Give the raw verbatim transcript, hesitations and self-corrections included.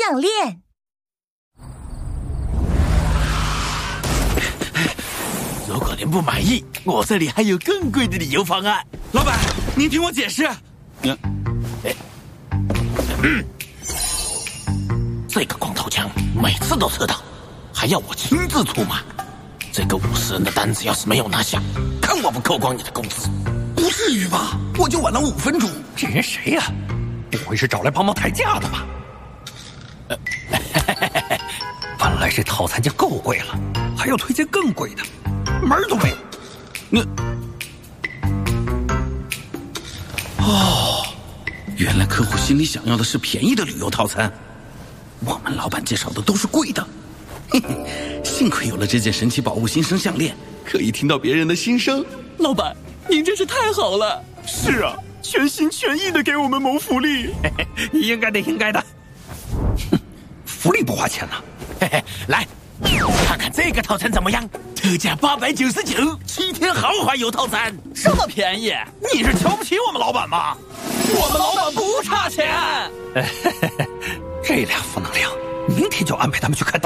项链。 如果您不满意，我这里还有更贵的理由方案。 老板，您听我解释。 嗯，哎，嗯，这个光头强每次都迟到，还要我亲自出马。这个五十人的单子要是没有拿下，看我不扣光你的工资！ 不至于吧？我就晚了五分钟。这人谁呀、啊？不会是找来帮忙抬价的吧？呃，本来这套餐就够贵了，还要推荐更贵的，门儿都没有。 那哦，原来客户心里想要的是便宜的旅游套餐，我们老板介绍的都是贵的。嘿嘿，幸亏有了这件神奇宝物新生项链，可以听到别人的心声。 老板，您真是太好了！是啊，全心全意的给我们谋福利。 嘿嘿，应该的，应该的。哼，福利不花钱呢。 嘿嘿，来看看这个套餐怎么样？特价八百九十九，七天豪华游套餐， 这么便宜？你是瞧不起我们老板吗？我们老板不差钱。 这俩负能量，明天就安排他们去看。